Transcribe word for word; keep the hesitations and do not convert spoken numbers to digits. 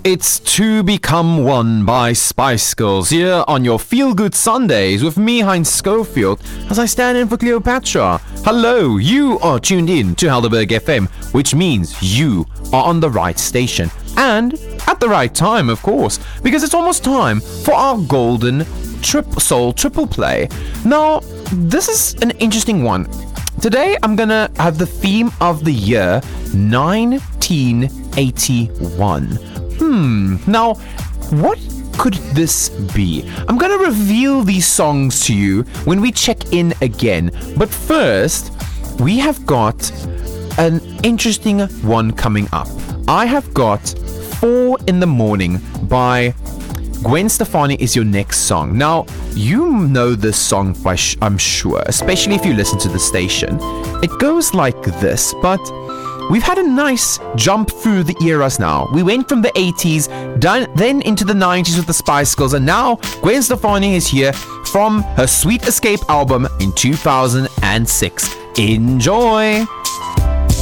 It's To Become One by Spice Girls here on your Feel Good Sundays with me, Heinz Schofield, as I stand in for Cleopatra. Hello, you are tuned in to Helderberg F M, which means you are on the right station. And at the right time, of course, because it's almost time for our golden trip soul triple play. Now, this is an interesting one. Today, I'm gonna have the theme of the year nineteen eighty-one. Hmm, now, what could this be? I'm gonna reveal these songs to you when we check in again. But first, we have got an interesting one coming up. I have got Four in the Morning by Gwen Stefani is your next song. Now, you know this song, by sh- I'm sure, especially if you listen to the station. It goes like this, but we've had a nice jump through the eras now. We went from the eighties, done, then into the nineties with the Spice Girls, and now Gwen Stefani is here from her Sweet Escape album in two thousand six. Enjoy!